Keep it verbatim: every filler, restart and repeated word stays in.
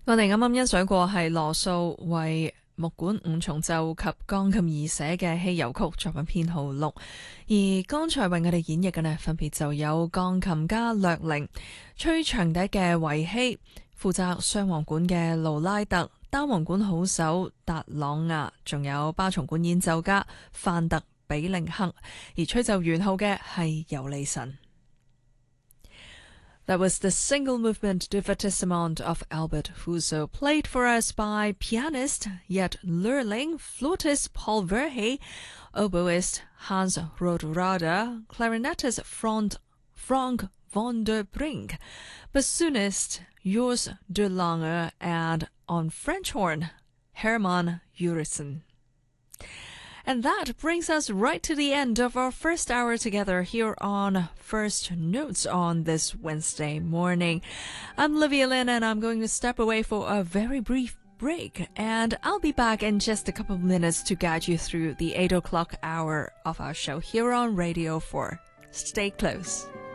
我哋啱啱欣賞過係羅素為木管五重奏及鋼琴而寫嘅戲遊曲作品編號六，而剛才為我哋演繹嘅呢，分別就有鋼琴家略寧、吹長笛嘅維希、負責雙簧管嘅盧拉特、單簧管好手達朗亞，仲有巴松管演奏家范特比令克，而吹奏圓號嘅係尤利臣。That was the single movement Divertissement of Albert Fuso, played for us by pianist Jet Lurling, flautist Paul Verhey, oboist Hans Rotrada, clarinetist Front, Frank von der Brink, bassoonist Jos de Lange, and on French horn, Hermann Jurissen. And that brings us right to the end of our first hour together here on First Notes on this Wednesday morning. I'm Livia Lynn, and I'm going to step away for a very brief break, and I'll be back in just a couple of minutes to guide you through the eight o'clock hour of our show here on Radio four. Stay close.